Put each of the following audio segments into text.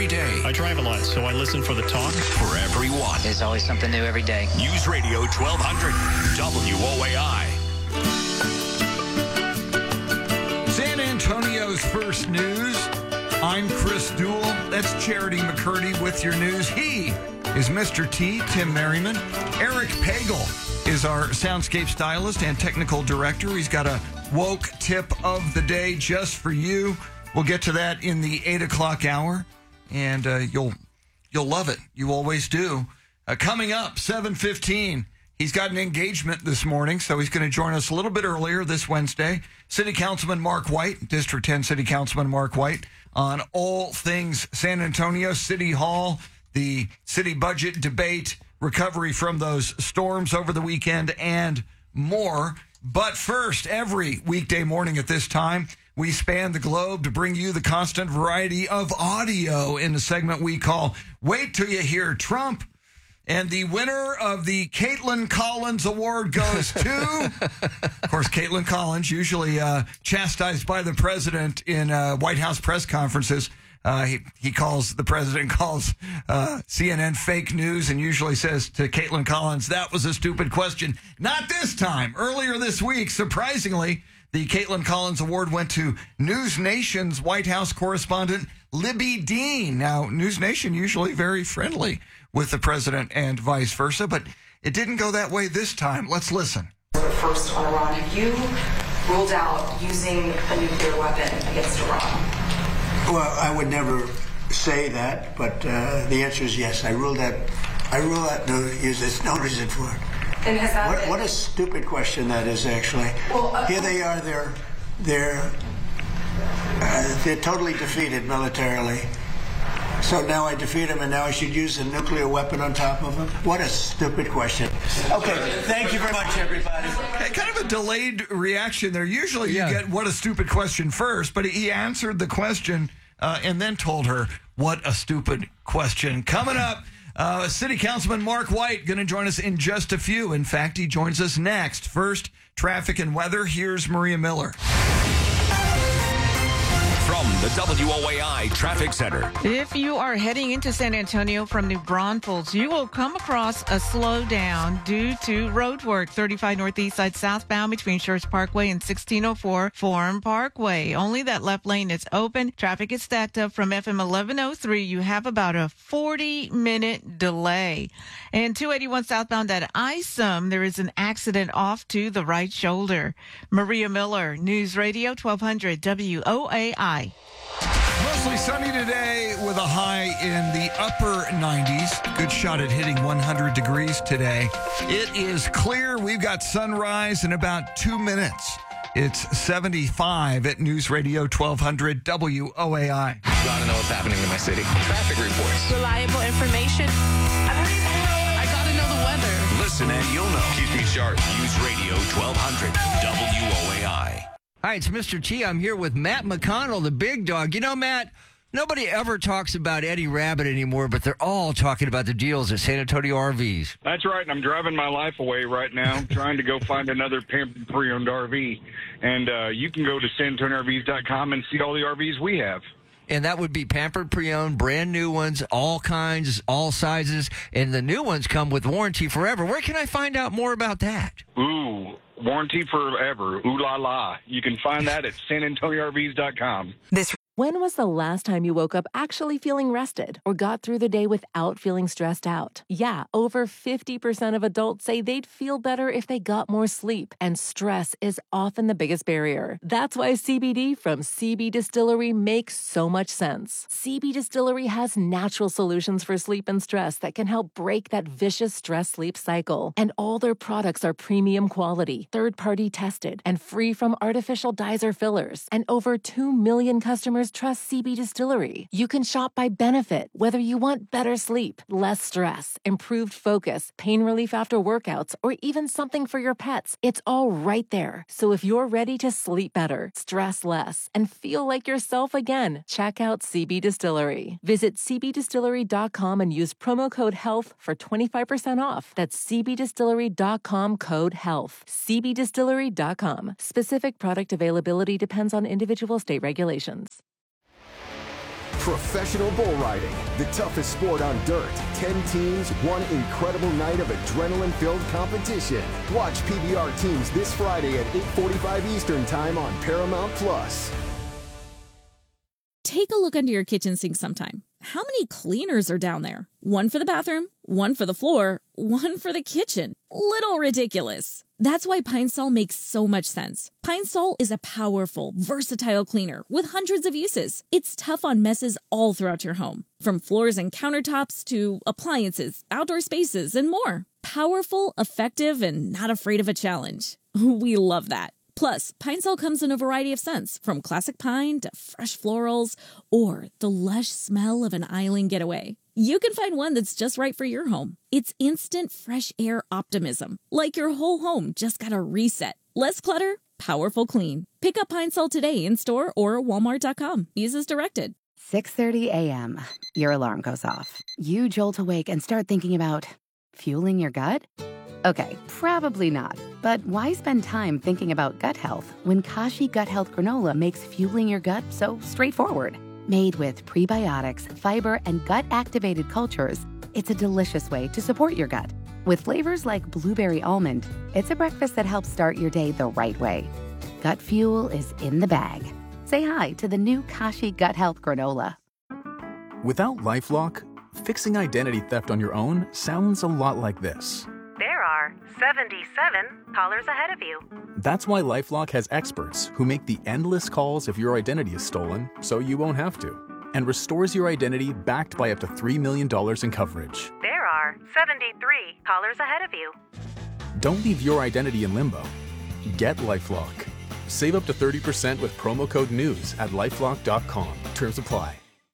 day. I drive a lot, so I listen for the talk. For everyone. There's always something new every day. News Radio 1200, WOAI. San Antonio's first news. I'm Chris Duell. That's Charity McCurdy with your news. He is Mr. T, Tim Merriman. Eric Pagel is our soundscape stylist and technical director. He's got a woke tip of the day just for you. We'll get to that in the 8 o'clock hour, and you'll love it. You always do. Coming up, 7:15. He's got an engagement this morning, so he's going to join us a little bit earlier this Wednesday. City Councilman Mark White, District 10 City Councilman Mark White, on all things San Antonio, City Hall, the city budget debate, recovery from those storms over the weekend, and more. But first, every weekday morning at this time, we span the globe to bring you the constant variety of audio in the segment we call Wait Till You Hear Trump. And the winner of the Caitlin Collins Award goes to, of course, Caitlin Collins, usually chastised by the president in White House press conferences. The president calls CNN fake news and usually says to Caitlin Collins, that was a stupid question. Not this time. Earlier this week, surprisingly, the Caitlin Collins Award went to News Nation's White House correspondent, Libby Dean. Now, News Nation usually very friendly with the president and vice versa, but it didn't go that way this time. Let's listen. First on Iran, have you ruled out using a nuclear weapon against Iran? Well, I would never say that, but the answer is yes. I rule that no use. There's no reason for it. And has that what a stupid question that is, actually. Well, here they are. They're totally defeated militarily. So now I defeat them, and now I should use a nuclear weapon on top of them? What a stupid question. Okay, thank you very much, everybody. Kind of a delayed reaction there. Usually you get what a stupid question first, but he answered the question and then told her what a stupid question. Coming up, City Councilman Mark White going to join us in just a few. In fact, he joins us next. First, traffic and weather. Here's Maria Miller. From the WOAI Traffic Center. If you are heading into San Antonio from New Braunfels, you will come across a slowdown due to road work. 35 Northeast Side southbound between Shores Parkway and 1604 Forum Parkway. Only that left lane is open. Traffic is stacked up from FM 1103. You have about a 40-minute delay. And 281 southbound at Isom, there is an accident off to the right shoulder. Maria Miller, News Radio 1200 WOAI. Mostly sunny today with a high in the upper 90s. Good shot at hitting 100 degrees today. It is clear. We've got sunrise in about 2 minutes. It's 75 at News Radio 1200 WOAI. Gotta know what's happening in my city. Traffic reports. Reliable information. I gotta know the weather. Listen and you'll know. Keeps me sharp. News Radio 1200 WOAI. Hi, it's Mr. T. I'm here with Matt McConnell, the big dog. You know, Matt, nobody ever talks about Eddie Rabbit anymore, but they're all talking about the deals at San Antonio RVs. That's right, and I'm driving my life away right now, trying to go find another pampered pre-owned RV. And you can go to SanAntonioRVs.com and see all the RVs we have. And that would be pampered pre-owned, brand new ones, all kinds, all sizes, and the new ones come with warranty forever. Where can I find out more about that? Ooh, warranty forever. Ooh la la. You can find that at SanAntonioRVs.com. When was the last time you woke up actually feeling rested or got through the day without feeling stressed out? Yeah, over 50% of adults say they'd feel better if they got more sleep, and stress is often the biggest barrier. That's why CBD from CB Distillery makes so much sense. CB Distillery has natural solutions for sleep and stress that can help break that vicious stress-sleep cycle. And all their products are premium quality, third-party tested, and free from artificial dyes or fillers. And over 2 million customers trust CB Distillery. You can shop by benefit, whether you want better sleep, less stress, improved focus, pain relief after workouts, or even something for your pets. It's all right there. So if you're ready to sleep better, stress less, and feel like yourself again, check out CB Distillery. Visit cbdistillery.com and use promo code HEALTH for 25% off. That's cbdistillery.com code HEALTH. cbdistillery.com. Specific product availability depends on individual state regulations. Professional bull riding, the toughest sport on dirt. 10 teams, one incredible night of adrenaline-filled competition. Watch PBR teams this Friday at 8:45 Eastern Time on Paramount Plus. Take a look under your kitchen sink sometime. How many cleaners are down there? One for the bathroom, one for the floor, one for the kitchen. Little ridiculous. That's why Pine Sol makes so much sense. Pine Sol is a powerful, versatile cleaner with hundreds of uses. It's tough on messes all throughout your home, from floors and countertops to appliances, outdoor spaces, and more. Powerful, effective, and not afraid of a challenge. We love that. Plus, Pine Sol comes in a variety of scents, from classic pine to fresh florals or the lush smell of an island getaway. You can find one that's just right for your home. It's instant fresh air optimism, like your whole home just got a reset. Less clutter, powerful clean. Pick up Pine Sol today in store or walmart.com. Use as directed. 6:30 a.m. Your alarm goes off. You jolt awake and start thinking about fueling your gut? Okay, probably not. But why spend time thinking about gut health when Kashi Gut Health Granola makes fueling your gut so straightforward? Made with prebiotics, fiber, and gut-activated cultures, it's a delicious way to support your gut. With flavors like blueberry almond, it's a breakfast that helps start your day the right way. Gut fuel is in the bag. Say hi to the new Kashi Gut Health Granola. Without LifeLock, fixing identity theft on your own sounds a lot like this. There are 77 callers ahead of you. That's why LifeLock has experts who make the endless calls if your identity is stolen so you won't have to, and restores your identity backed by up to $3 million in coverage. There are 73 callers ahead of you. Don't leave your identity in limbo. Get LifeLock. Save up to 30% with promo code NEWS at LifeLock.com. Terms apply.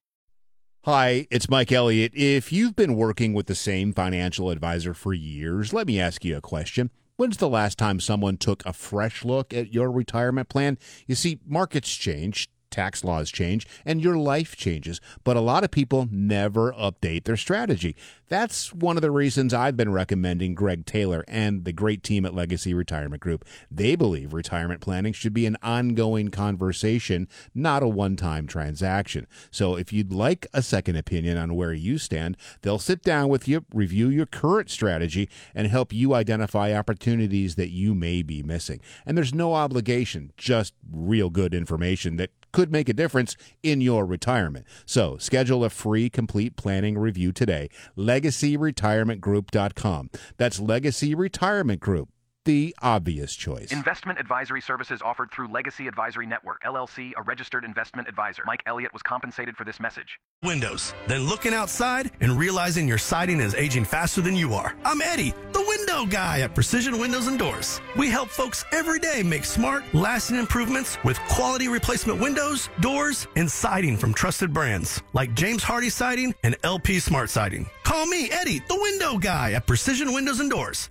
Hi, it's Mike Elliott. If you've been working with the same financial advisor for years, let me ask you a question. When's the last time someone took a fresh look at your retirement plan? You see, markets change, tax laws change, and your life changes, but a lot of people never update their strategy. That's one of the reasons I've been recommending Greg Taylor and the great team at Legacy Retirement Group. They believe retirement planning should be an ongoing conversation, not a one-time transaction. So if you'd like a second opinion on where you stand, they'll sit down with you, review your current strategy, and help you identify opportunities that you may be missing. And there's no obligation, just real good information that could make a difference in your retirement. So schedule a free complete planning review today. LegacyRetirementGroup.com. That's Legacy Retirement Group, the obvious choice. Investment advisory services offered through Legacy Advisory Network, LLC, a registered investment advisor. Mike Elliott was compensated for this message. Windows, then looking outside and realizing your siding is aging faster than you are. I'm Eddie, the window guy at Precision Windows and Doors. We help folks every day make smart, lasting improvements with quality replacement windows, doors, and siding from trusted brands like James Hardy Siding and LP Smart Siding. Call me, Eddie, the window guy at Precision Windows and Doors,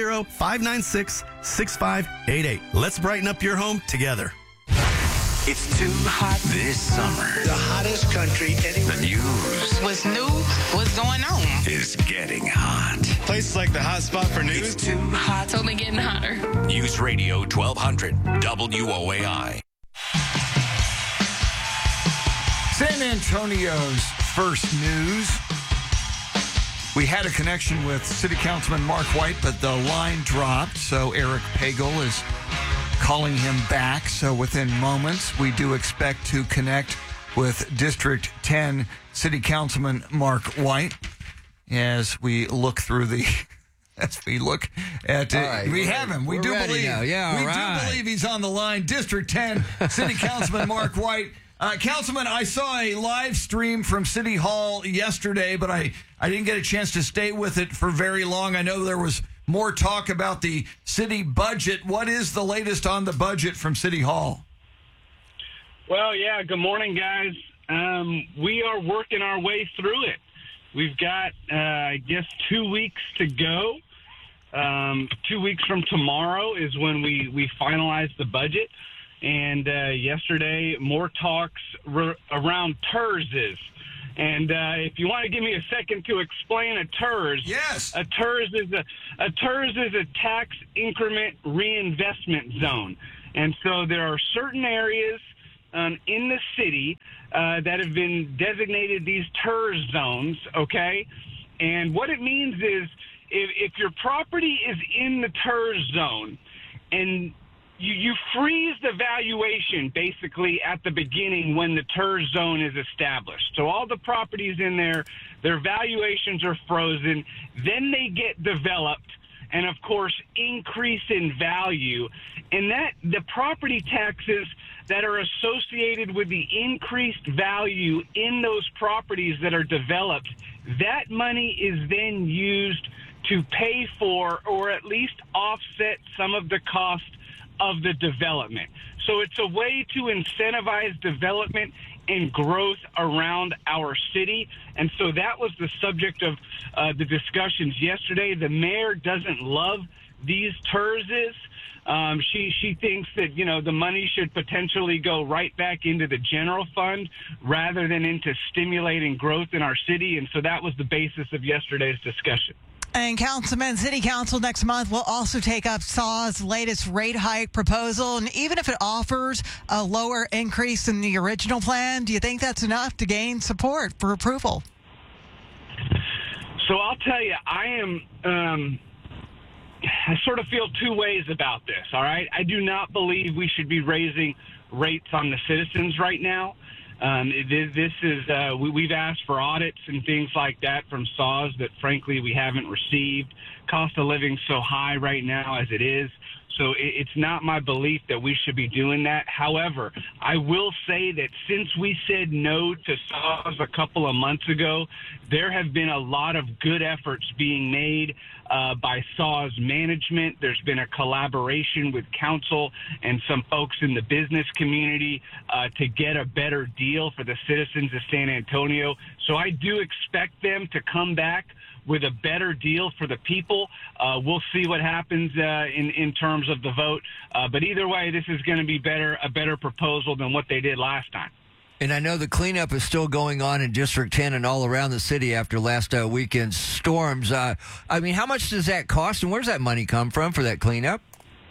210-596-6588. Let's brighten up your home together. It's too hot this summer. The hottest country anywhere. The news. What's new? What's going on? Is getting hot. Places like the hot spot for news. It's too hot. It's only getting hotter. News Radio 1200 WOAI. San Antonio's first news. We had a connection with City Councilman Mark White, but the line dropped, so Eric Pagel is calling him back. So within moments, we do expect to connect with District 10 City Councilman Mark White as we look through the... As we look at right, we have him. We do believe. Now. Yeah, we right. do believe he's on the line. District 10 City Councilman Mark White. Councilman, I saw a live stream from City Hall yesterday, but I didn't get a chance to stay with it for very long. I know there was more talk about the city budget. What is the latest on the budget from City Hall? Well, yeah, good morning, guys. We are working our way through it. We've got, 2 weeks to go. 2 weeks from tomorrow is when we finalize the budget. And yesterday, more talks around TERS. And if you want to give me a second to explain a TERS, yes, a TERS is a tax increment reinvestment zone. And so there are certain areas in the city that have been designated these TERS zones, okay? And what it means is if your property is in the TERS zone and you freeze the valuation basically at the beginning when the TERS zone is established. So all the properties in there, their valuations are frozen. Then they get developed and, of course, increase in value. And that the property taxes that are associated with the increased value in those properties that are developed, that money is then used to pay for or at least offset some of the cost of the development. So it's a way to incentivize development and growth around our city. And so that was the subject of the discussions yesterday. The mayor doesn't love these TERSs. She thinks that, the money should potentially go right back into the general fund rather than into stimulating growth in our city. And so that was the basis of yesterday's discussion. And Councilman, City Council next month will also take up SAW's latest rate hike proposal. And even if it offers a lower increase than the original plan, do you think that's enough to gain support for approval? So I'll tell you, I sort of feel two ways about this, all right? I do not believe we should be raising rates on the citizens right now. This is we've asked for audits and things like that from SAWS that, frankly, we haven't received. Cost of living so high right now as it is. So it's not my belief that we should be doing that. However, I will say that since we said no to SAWS a couple of months ago, there have been a lot of good efforts being made by SAWS management. There's been a collaboration with council and some folks in the business community to get a better deal for the citizens of San Antonio. So I do expect them to come back with a better deal for the people. We'll see what happens in terms of the vote. But either way, this is going to be a better proposal than what they did last time. And I know the cleanup is still going on in District 10 and all around the city after last weekend's storms. How much does that cost, and where does that money come from for that cleanup?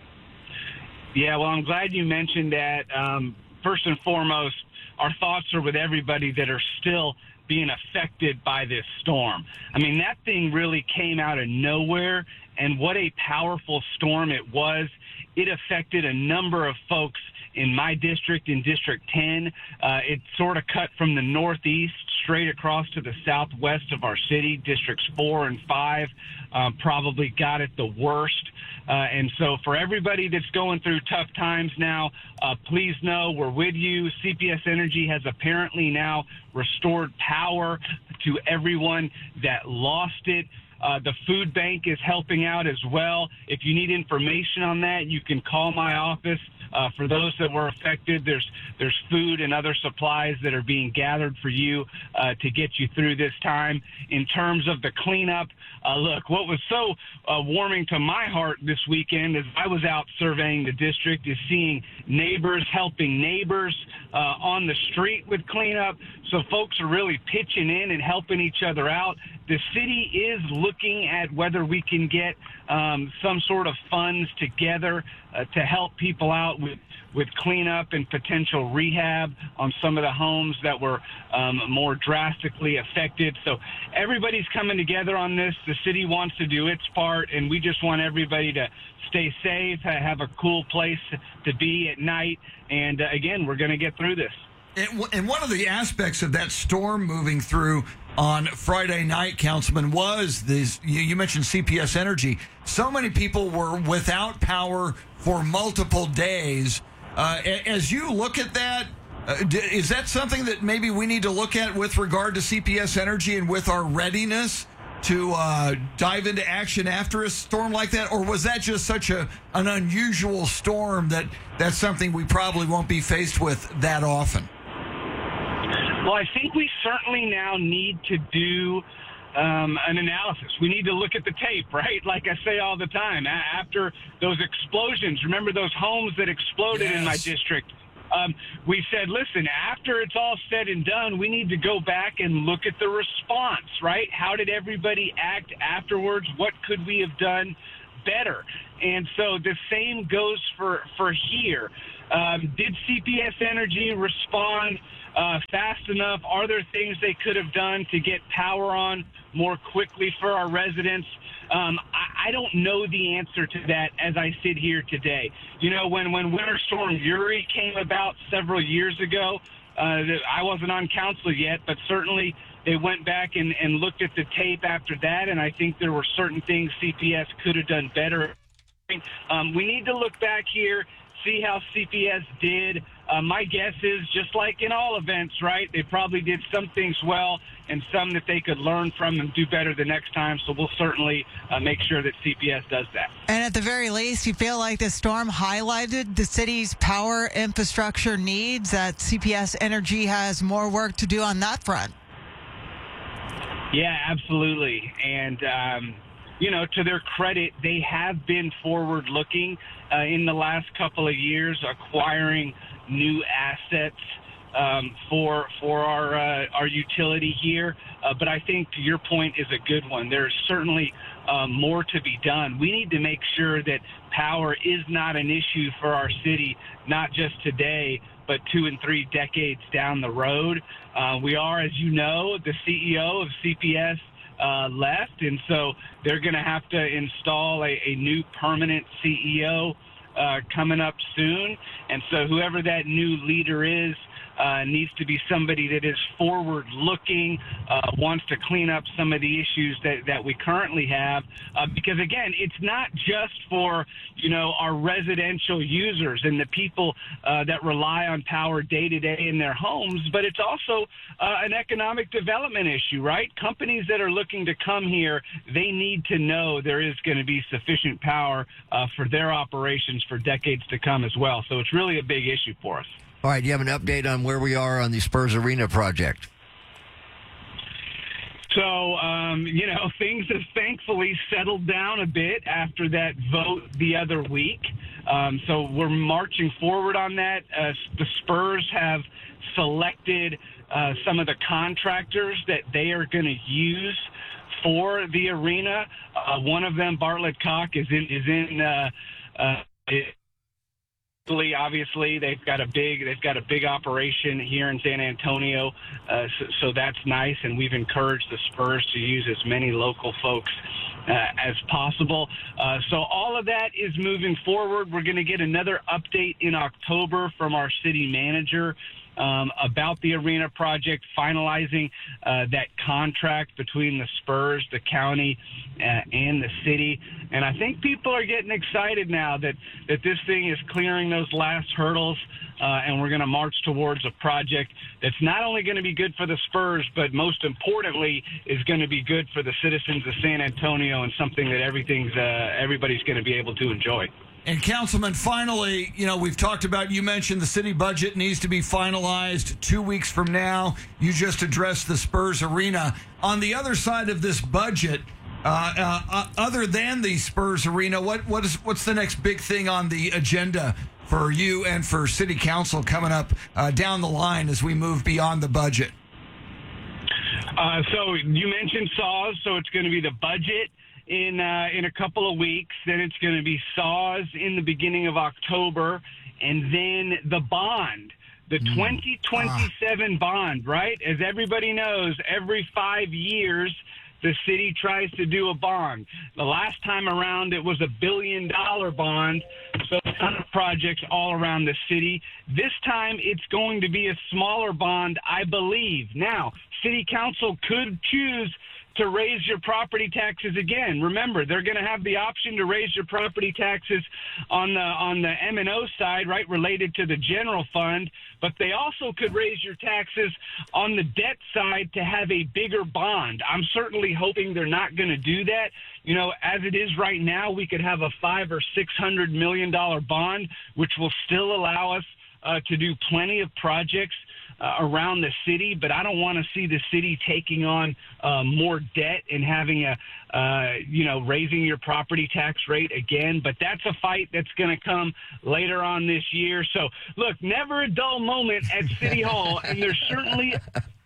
Yeah, well, I'm glad you mentioned that. First and foremost, our thoughts are with everybody that are still being affected by this storm. That thing really came out of nowhere, and what a powerful storm it was. It affected a number of folks in my district, in District 10. It sort of cut from the northeast straight across to the southwest of our city. Districts 4 and 5 probably got it the worst. And so for everybody that's going through tough times now, please know we're with you. CPS Energy has apparently now restored power to everyone that lost it. The food bank is helping out as well. If you need information on that, you can call my office. For those that were affected, there's food and other supplies that are being gathered for you to get you through this time. In terms of the cleanup, look, what was so warming to my heart this weekend as I was out surveying the district is seeing neighbors helping neighbors on the street with cleanup. So folks are really pitching in and helping each other out. The city is looking at whether we can get some sort of funds together to help people out with cleanup and potential rehab on some of the homes that were more drastically affected. So everybody's coming together on this. The city wants to do its part, and we just want everybody to stay safe, have a cool place to be at night. And again, we're going to get through this. And one of the aspects of that storm moving through on Friday night, Councilman, was this. You mentioned CPS Energy. So many people were without power for multiple days. As you look at that, is that something that maybe we need to look at with regard to CPS Energy and with our readiness to dive into action after a storm like that? Or was that just such an unusual storm that's something we probably won't be faced with that often? Well, I think we certainly now need to do an analysis. We need to look at the tape, right? Like I say all the time, after those explosions, remember those homes that exploded in my district? We said, listen, after it's all said and done, we need to go back and look at the response, right? How did everybody act afterwards? What could we have done better? And so the same goes for here. Did CPS Energy respond fast enough? Are there things they could have done to get power on more quickly for our residents? I don't know the answer to that as I sit here today. You know, when Winter Storm Uri came about several years ago, I wasn't on council yet, but certainly they went back and looked at the tape after that, and I think there were certain things CPS could have done better. We need to look back here, see how CPS did. My guess is, just like in all events, right, they probably did some things well and some that they could learn from and do better the next time. So we'll certainly make sure that CPS does that. And at the very least, you feel like this storm highlighted the city's power infrastructure needs, that CPS Energy has more work to do on that front. Yeah, absolutely. And, you know, to their credit, they have been forward-looking in the last couple of years, acquiring new assets for our utility here. But I think your point is a good one. There's certainly more to be done. We need to make sure that power is not an issue for our city, not just today, but 2 and 3 decades down the road. We are, as you know, the CEO of CPS left, and so they're going to have to install a new permanent CEO coming up soon. And so whoever that new leader is needs to be somebody that is forward-looking, wants to clean up some of the issues that we currently have. Because, again, it's not just for, you know, our residential users and the people that rely on power day-to-day in their homes, but it's also an economic development issue, right? Companies that are looking to come here, they need to know there is going to be sufficient power for their operations for decades to come as well. So it's really a big issue for us. All right, do you have an update on where we are on the Spurs Arena project? So, you know, things have thankfully settled down a bit after that vote the other week. So we're marching forward on that. The Spurs have selected some of the contractors that they are going to use for the arena. One of them, Bartlett Cock, is in obviously, they've got a big operation here in San Antonio, so that's nice. And we've encouraged the Spurs to use as many local folks as possible. So all of that is moving forward. We're going to get another update in October from our city manager about the arena project, finalizing that contract between the Spurs, the county, and the city. And I think people are getting excited now that this thing is clearing those last hurdles, and we're going to march towards a project that's not only going to be good for the Spurs, but most importantly is going to be good for the citizens of San Antonio, and something that everybody's going to be able to enjoy. And, Councilman, finally, you know, we've talked about, you mentioned the city budget needs to be finalized 2 weeks from now. You just addressed the Spurs Arena. On the other side of this budget, other than the Spurs Arena, what's the next big thing on the agenda for you and for City Council coming up down the line as we move beyond the budget? So you mentioned SAWS, so it's going to be the budget in a couple of weeks. Then it's going to be SAWS in the beginning of October, and then the bond, the 2027 bond, right? As everybody knows, every 5 years the city tries to do a bond. The last time around it was $1 billion bond, so a ton of projects all around the city. This time it's going to be a smaller bond, I believe. Now, City Council could choose to raise your property taxes again. Remember, they're going to have the option to raise your property taxes on the M&O side, right, related to the general fund, but they also could raise your taxes on the debt side to have a bigger bond. I'm certainly hoping they're not going to do that. You know, as it is right now, we could have a $500 or $600 million bond, which will still allow us to do plenty of projects around the city, but I don't want to see the city taking on more debt and having raising your property tax rate again. But that's a fight that's going to come later on this year. So, look, never a dull moment at City Hall, and there's certainly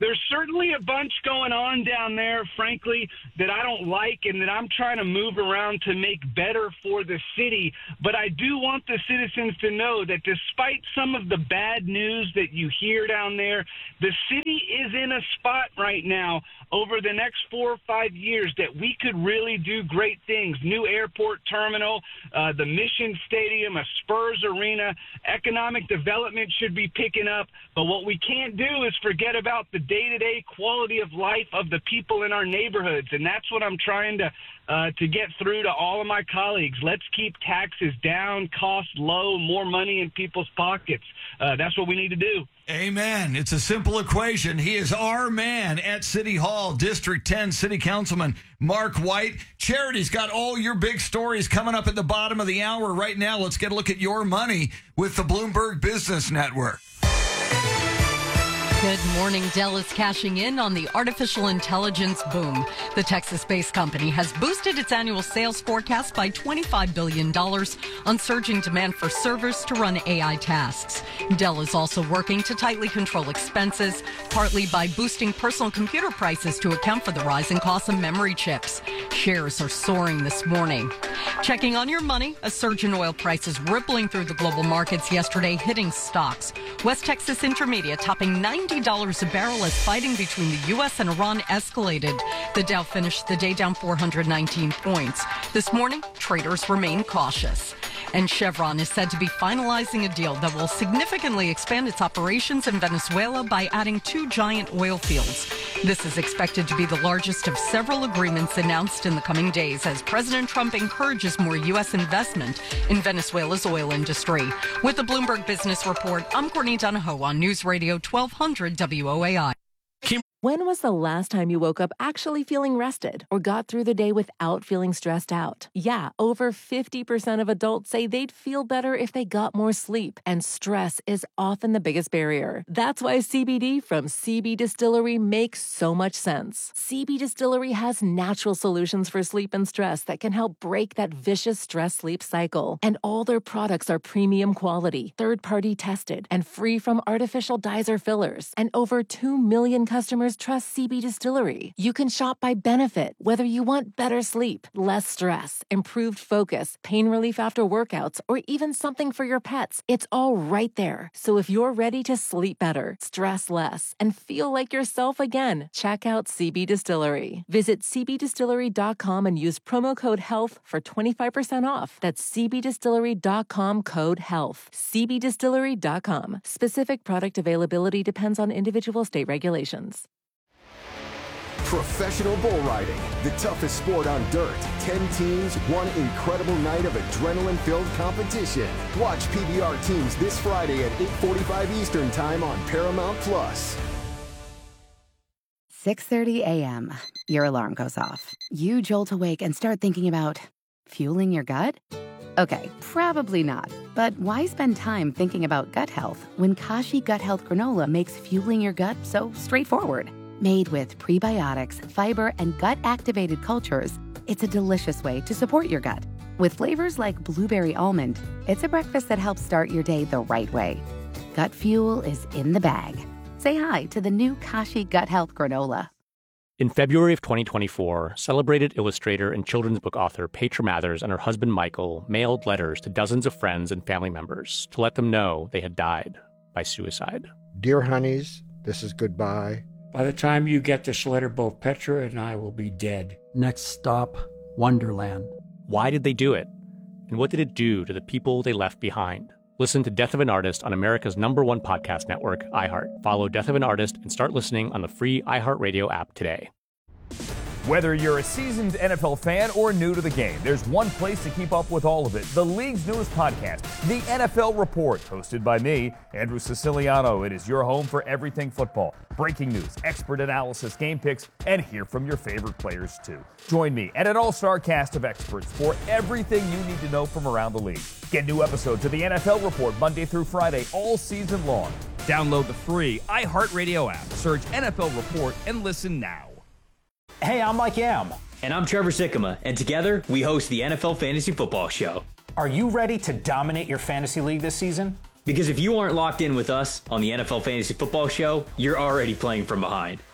certainly a bunch going on down there, frankly, that I don't like and that I'm trying to move around to make better for the city. But I do want the citizens to know that despite some of the bad news that you hear down there, the city is in a spot right now over the next 4 or 5 years that we could really do great things. New airport terminal, the Mission Stadium, a Spurs arena, economic development should be picking up. But what we can't do is forget about the day-to-day quality of life of the people in our neighborhoods. And that's what I'm trying to get through to all of my colleagues. Let's keep taxes down, costs low, more money in people's pockets. That's what we need to do. Amen. It's a simple equation. He is our man at City Hall, District 10 City Councilman Mark White. Charity's got all your big stories coming up at the bottom of the hour. Right now, let's get a look at your money with the Bloomberg Business Network. Good morning. Dell is cashing in on the artificial intelligence boom. The Texas-based company has boosted its annual sales forecast by $25 billion on surging demand for servers to run AI tasks. Dell is also working to tightly control expenses, partly by boosting personal computer prices to account for the rising cost of memory chips. Shares are soaring this morning. Checking on your money, a surge in oil prices rippling through the global markets yesterday, hitting stocks. West Texas Intermediate topping $90 a barrel as fighting between the U.S. and Iran escalated. The Dow finished the day down 419 points. This morning, traders remain cautious. And Chevron is said to be finalizing a deal that will significantly expand its operations in Venezuela by adding 2 giant oil fields. This is expected to be the largest of several agreements announced in the coming days as President Trump encourages more U.S. investment in Venezuela's oil industry. With the Bloomberg Business Report, I'm Courtney Donahoe on News Radio 1200 WOAI. When was the last time you woke up actually feeling rested or got through the day without feeling stressed out? Yeah, over 50% of adults say they'd feel better if they got more sleep, and stress is often the biggest barrier. That's why CBD from CB Distillery makes so much sense. CB Distillery has natural solutions for sleep and stress that can help break that vicious stress-sleep cycle. And all their products are premium quality, third-party tested, and free from artificial dyes or fillers. And over 2 million customers trust CB Distillery. You can shop by benefit, whether you want better sleep, less stress, improved focus, pain relief after workouts, or even something for your pets. It's all right there. So if you're ready to sleep better, stress less, and feel like yourself again, check out CB Distillery. Visit cbdistillery.com and use promo code HEALTH for 25% off. That's cbdistillery.com code HEALTH. cbdistillery.com. Specific product availability depends on individual state regulations. Professional bull riding, the toughest sport on dirt. 10 teams, one incredible night of adrenaline-filled competition. Watch PBR teams this Friday at 8:45 Eastern Time on Paramount+. 6:30 a.m. Your alarm goes off. You jolt awake and start thinking about fueling your gut? Okay, probably not. But why spend time thinking about gut health when Kashi Gut Health Granola makes fueling your gut so straightforward? Made with prebiotics, fiber, and gut-activated cultures, it's a delicious way to support your gut. With flavors like blueberry almond, it's a breakfast that helps start your day the right way. Gut fuel is in the bag. Say hi to the new Kashi Gut Health Granola. In February of 2024, celebrated illustrator and children's book author Petra Mathers and her husband Michael mailed letters to dozens of friends and family members to let them know they had died by suicide. Dear honeys, this is goodbye. By the time you get this letter, both Petra and I will be dead. Next stop, Wonderland. Why did they do it? And what did it do to the people they left behind? Listen to Death of an Artist on America's #1 podcast network, iHeart. Follow Death of an Artist and start listening on the free iHeartRadio app today. Whether you're a seasoned NFL fan or new to the game, there's one place to keep up with all of it. The league's newest podcast, The NFL Report, hosted by me, Andrew Siciliano. It is your home for everything football. Breaking news, expert analysis, game picks, and hear from your favorite players too. Join me and an all-star cast of experts for everything you need to know from around the league. Get new episodes of The NFL Report Monday through Friday all season long. Download the free iHeartRadio app. Search NFL Report and listen now. Hey, I'm Mike Yam. And I'm Trevor Sikkema, and together we host the NFL Fantasy Football Show. Are you ready to dominate your fantasy league this season? Because if you aren't locked in with us on the NFL Fantasy Football Show, you're already playing from behind.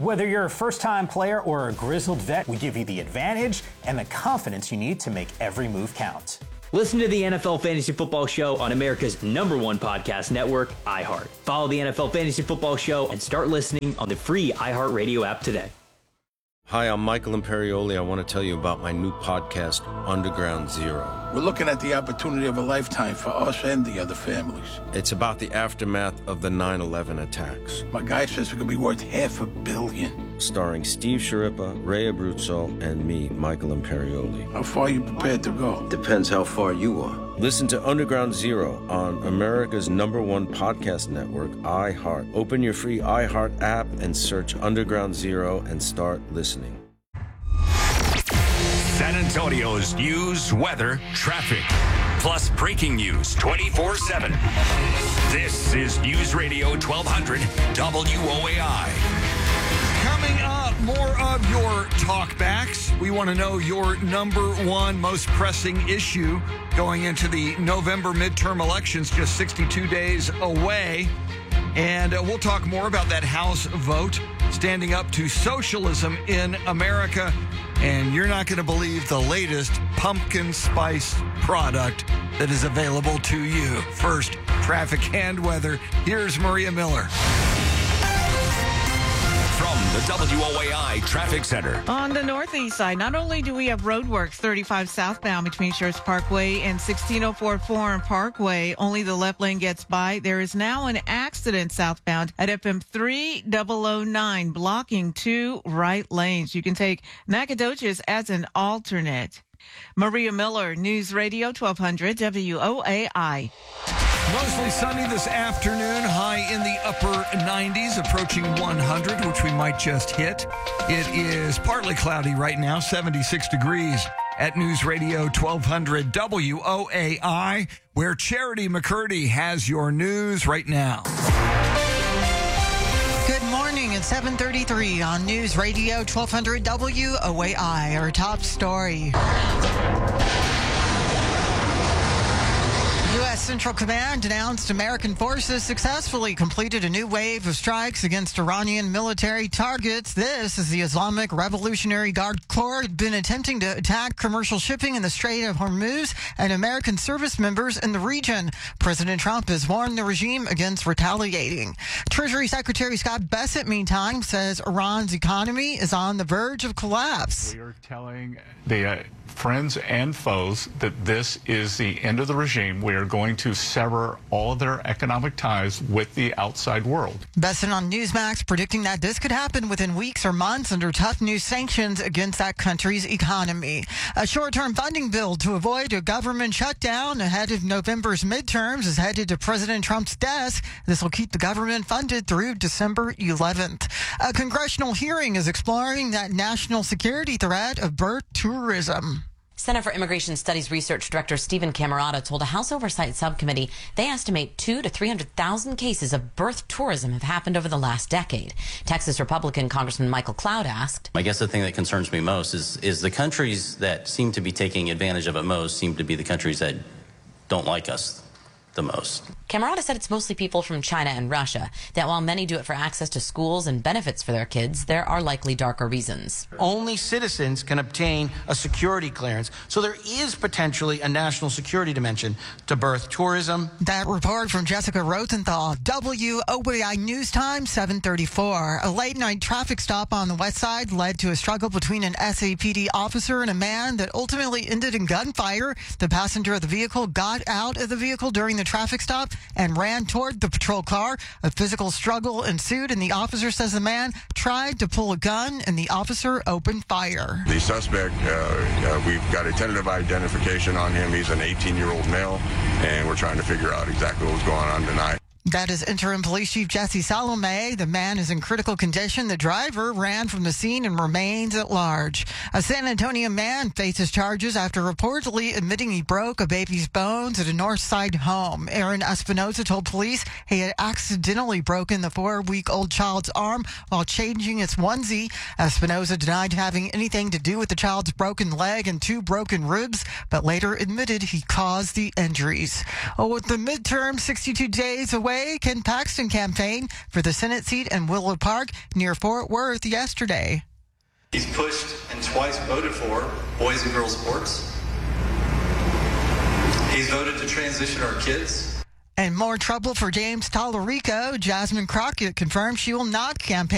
Whether you're a first-time player or a grizzled vet, we give you the advantage and the confidence you need to make every move count. Listen to the NFL Fantasy Football Show on America's #1 podcast network, iHeart. Follow the NFL Fantasy Football Show and start listening on the free iHeartRadio app today. Hi, I'm Michael Imperioli. I want to tell you about my new podcast, Underground Zero. We're looking at the opportunity of a lifetime for us and the other families. It's about the aftermath of the 9/11 attacks. My guy says it could be worth $500 million. Starring Steve Sciarippa, Ray Abruzzo, and me, Michael Imperioli. How far are you prepared to go? Depends how far you are. Listen to Underground Zero on America's #1 podcast network, iHeart. Open your free iHeart app and search Underground Zero and start listening. San Antonio's news, weather, traffic, plus breaking news 24/7. This is News Radio 1200 WOAI. Coming up, more of your talkbacks. We want to know your #1 most pressing issue going into the November midterm elections, just 62 days away. And we'll talk more about that House vote, standing up to socialism in America. And you're not going to believe the latest pumpkin spice product that is available to you. First, traffic and weather. Here's Maria Miller. From the WOAI Traffic Center. On the northeast side, not only do we have roadworks 35 southbound between Sheriff's Parkway and 1604 Foreign Parkway, only the left lane gets by. There is now an accident southbound at FM 3009, blocking 2 right lanes. You can take Nacogdoches as an alternate. Maria Miller, News Radio 1200 WOAI. Mostly sunny this afternoon, high in the upper 90s, approaching 100, which we might just hit. It is partly cloudy right now, 76 degrees at News Radio 1200 WOAI, where Charity McCurdy has your news right now. Good morning at 7:33 on News Radio 1200 WOAI. Our top story. U.S. Central Command announced American forces successfully completed a new wave of strikes against Iranian military targets. This is the Islamic Revolutionary Guard Corps had been attempting to attack commercial shipping in the Strait of Hormuz and American service members in the region. President Trump has warned the regime against retaliating. Treasury Secretary Scott Bessent, meantime, says Iran's economy is on the verge of collapse. We are telling the friends and foes that this is the end of the regime. We are going to sever all of their economic ties with the outside world. Bessent on Newsmax predicting that this could happen within weeks or months under tough new sanctions against that country's economy. A short-term funding bill to avoid a government shutdown ahead of November's midterms is headed to President Trump's desk. This will keep the government funded through December 11th. A congressional hearing is exploring that national security threat of birth tourism. Center for Immigration Studies Research Director Stephen Camarata told a House Oversight Subcommittee they estimate 200,000 to 300,000 cases of birth tourism have happened over the last decade. Texas Republican Congressman Michael Cloud asked, I guess the thing that concerns me most is the countries that seem to be taking advantage of it most seem to be the countries that don't like us the most. Camarata said it's mostly people from China and Russia, that while many do it for access to schools and benefits for their kids, there are likely darker reasons. Only citizens can obtain a security clearance, so there is potentially a national security dimension to birth tourism. That report from Jessica Rosenthal, WOAI News Time, 7:34. A late-night traffic stop on the west side led to a struggle between an SAPD officer and a man that ultimately ended in gunfire. The passenger of the vehicle got out of the vehicle during the traffic stop and ran toward the patrol car. A physical struggle ensued, and the officer says the man tried to pull a gun, and the officer opened fire. The suspect, we've got a tentative identification on him. He's an 18-year-old male, and we're trying to figure out exactly what was going on tonight. That is Interim Police Chief Jesse Salome. The man is in critical condition. The driver ran from the scene and remains at large. A San Antonio man faces charges after reportedly admitting he broke a baby's bones at a north side home. Aaron Espinoza told police he had accidentally broken the 4-week-old child's arm while changing its onesie. Espinoza denied having anything to do with the child's broken leg and 2 broken ribs, but later admitted he caused the injuries. With the midterm 62 days away, way Ken Paxton campaigned for the Senate seat in Willard Park near Fort Worth yesterday. He's pushed and twice voted for boys and girls sports. He's voted to transition our kids. And more trouble for James Tallarico. Jasmine Crockett confirmed she will not campaign